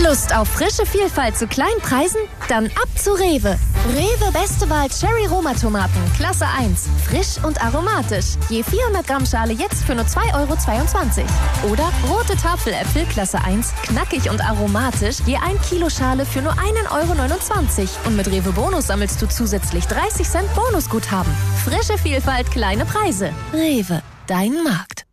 Lust auf frische Vielfalt zu kleinen Preisen? Dann ab zu Rewe. Rewe Beste Wahl Cherry Roma Tomaten, Klasse 1. Frisch und aromatisch. Je 400 Gramm Schale jetzt für nur 2,22 €. Oder rote Tafeläpfel, Klasse 1. Knackig und aromatisch. Je 1 Kilo Schale für nur 1,29 €. Und mit Rewe Bonus sammelst du zusätzlich 30 Cent Bonusguthaben. Frische Vielfalt, kleine Preise. Rewe, dein Markt.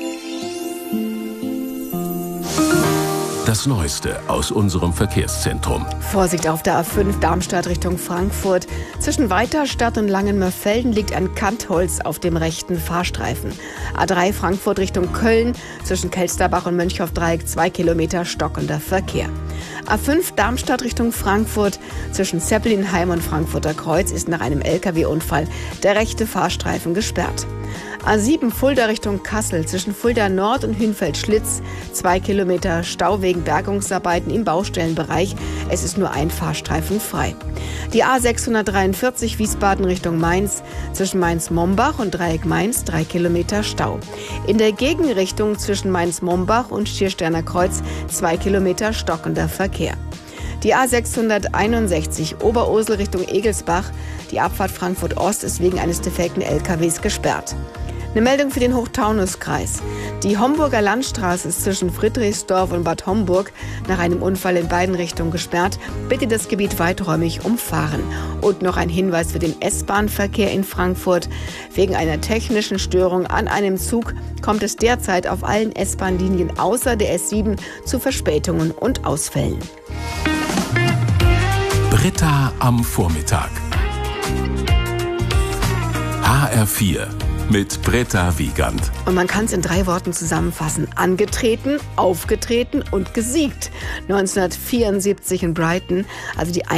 Das Neueste aus unserem Verkehrszentrum. Vorsicht auf der A5 Darmstadt Richtung Frankfurt. Zwischen Weiterstadt und Langenmörfelden liegt ein Kantholz auf dem rechten Fahrstreifen. A3 Frankfurt Richtung Köln. Zwischen Kelsterbach und Mönchhoff-Dreieck 2 Kilometer stockender Verkehr. A5 Darmstadt Richtung Frankfurt. Zwischen Zeppelinheim und Frankfurter Kreuz ist nach einem LKW-Unfall der rechte Fahrstreifen gesperrt. A7 Fulda Richtung Kassel. Zwischen Fulda Nord und Hünfeld-Schlitz 2 Kilometer Stau wegen Bergungsarbeiten im Baustellenbereich. Es ist nur ein Fahrstreifen frei. Die A643 Wiesbaden Richtung Mainz. Zwischen Mainz-Mombach und Dreieck Mainz 3 Kilometer Stau. In der Gegenrichtung zwischen Mainz-Mombach und Schiersterner Kreuz 2 Kilometer stockender Verkehr. Die A661 Oberursel Richtung Egelsbach. Die Abfahrt Frankfurt Ost ist wegen eines defekten LKWs gesperrt. Eine Meldung für den Hochtaunuskreis. Die Homburger Landstraße ist zwischen Friedrichsdorf und Bad Homburg nach einem Unfall in beiden Richtungen gesperrt. Bitte das Gebiet weiträumig umfahren. Und noch ein Hinweis für den S-Bahn-Verkehr in Frankfurt. Wegen einer technischen Störung an einem Zug kommt es derzeit auf allen S-Bahn-Linien außer der S7 zu Verspätungen und Ausfällen. Britta am Vormittag. HR4 mit Britta Wiegand. Und man kann es in 3 Worten zusammenfassen. Angetreten, aufgetreten und gesiegt. 1974 in Brighton, also die